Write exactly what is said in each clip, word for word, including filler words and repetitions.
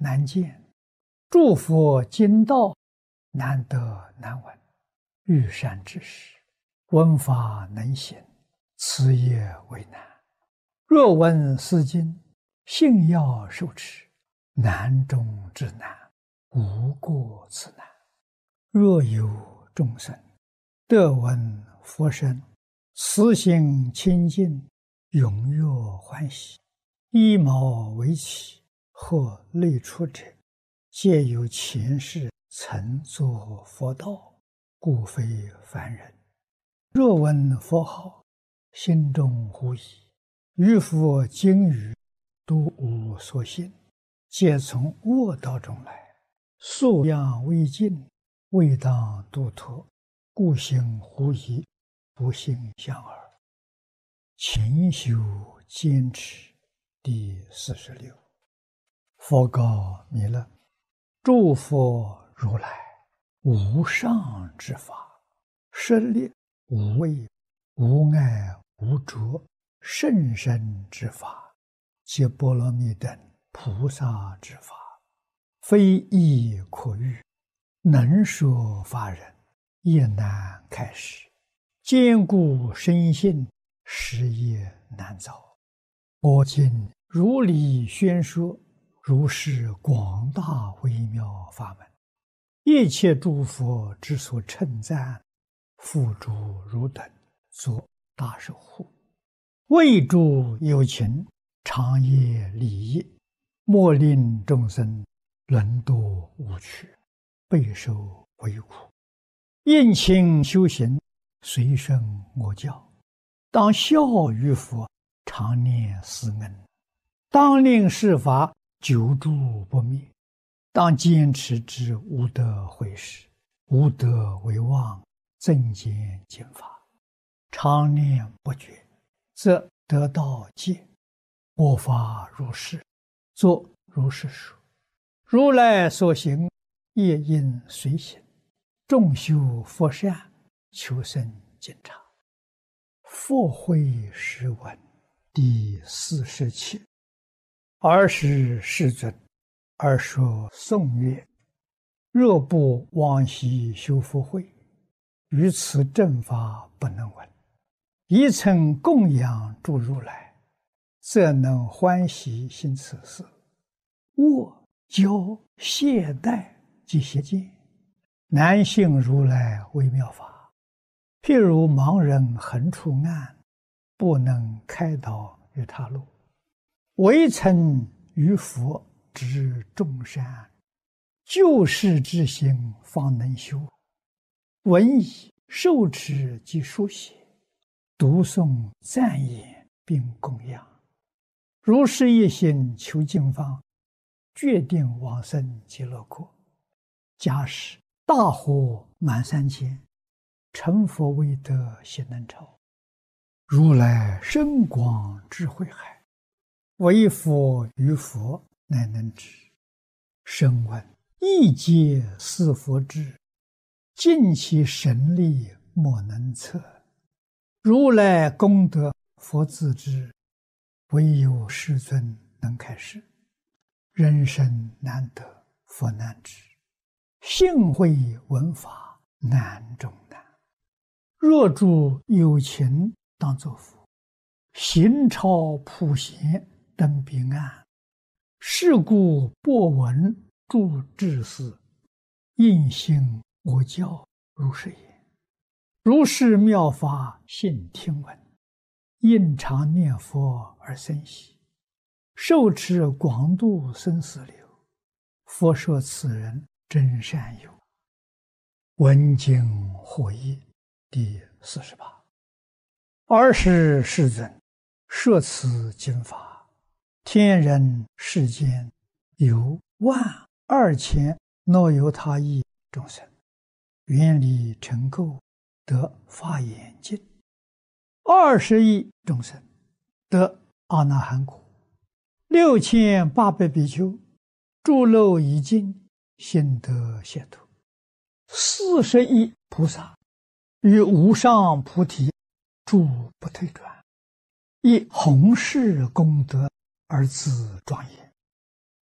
难见，诸佛经道难得难闻。遇善之事，闻法能行，此也为难。若闻斯经，信要受持，难中之难，无过此难。若有众生得闻佛声，慈心清净，踊跃欢喜，依毛为起，或类出者，皆有前世曾作佛道，故非凡人。若闻佛号，心中狐疑，于佛经语都无所信，皆从恶道中来，素养未尽，未当度脱，故行狐疑，不信相耳。勤修坚持。第四十六。佛告弥勒：诸佛如来无上之法，舍利无畏无碍无着甚深之法，皆波罗蜜等菩萨之法，非易可喻，能说法人也难开示，坚固深信，实业难遭。我今如理宣说，如是广大微妙法门，一切诸佛之所称赞，付诸汝等作大守护，为诸有情，长夜利益，莫令众生沦堕无趣，备受为苦。应勤修行，随顺我教，当效于佛，常念思恩，当令世法久住不灭，当坚持之无德毁事，无德为妄，增减减法，常念不绝，则得道戒。我法如是，作如是说。如来所行，业应随行，众修佛善，求生净察。佛慧诗文第四十七。尔时世尊，尔说颂曰：若不往昔修福慧，于此正法不能闻。一曾供养诸如来，则能欢喜行此事。我教懈怠及邪见，难信如来微妙法。譬如盲人横出暗，不能开导于他路，唯曾于佛知众善，救世之心方能修。闻已受持及书写，读诵赞言并供养，如是一心求经方，决定往生极乐国。假使大火满三千，成佛未得悉能超。如来深广智慧海，唯佛于佛乃能知。声闻一皆似佛智，尽其神力莫能测。如来功德佛自知，唯有世尊能开示。人生难得佛难知，信会闻法难中难。若诸有情当作佛，行超普贤登彼岸。是故播闻诸智士，应信我教如是言。如是妙法信听闻，应常念佛而生喜，受持广度生死流。佛说此人真善友。闻经获益第四十八。尔时世尊，摄此经法，天人世间有万二千若由他亿众生，愿力成垢，得法眼净；二十亿众生得阿那含果；六千八百比丘诸漏已尽，心得解脱；四十亿菩萨于无上菩提诸不退转，以弘誓功德而自庄严。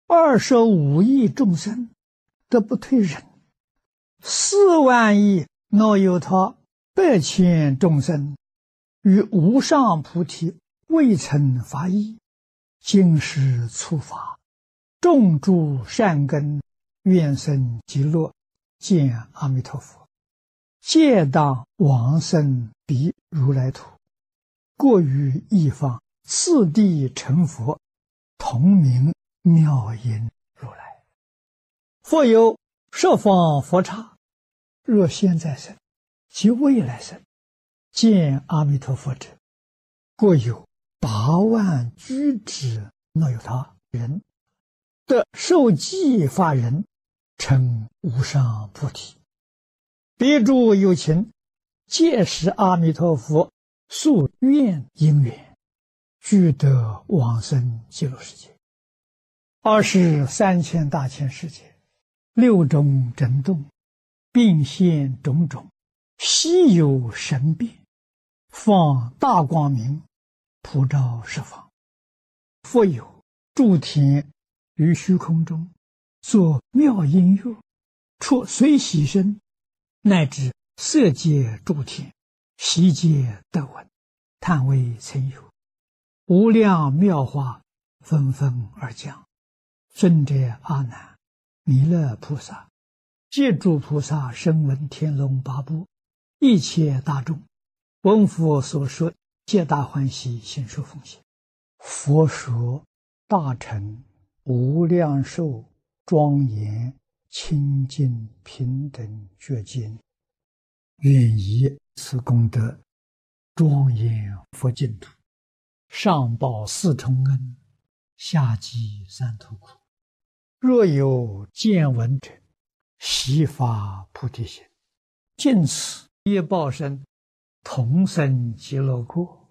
二十五亿众生都不退忍，四万亿那由他百千众生与无上菩提未曾发意，今世触法，种诸善根，愿生极乐，见阿弥陀佛，皆当往生彼如来土，过于一方，次第成佛，同名妙音如来。复有十方佛刹，若现在生及未来生，见阿弥陀佛者，过有八万居之那由他人，得受记法人，成无上菩提。彼诸有情，皆是阿弥陀佛宿愿因缘，俱得往生极乐世界。二十三千大千世界，六种震动，并现种种，稀有神变，放大光明，普照十方。复有诸天于虚空中，作妙音乐，出随喜声，乃至色界诸天，悉皆得闻，叹为曾有。无量妙法纷纷而降。尊者阿难、弥勒菩萨、借诸菩萨声闻天龙八部一切大众，闻佛所说，皆大欢喜，信受奉献。佛说大乘无量寿庄严清净平等觉经，愿以此功德庄严佛净土，上报四重恩，下济三途苦。若有见闻者，悉发菩提心，尽此业报身，同生极乐国。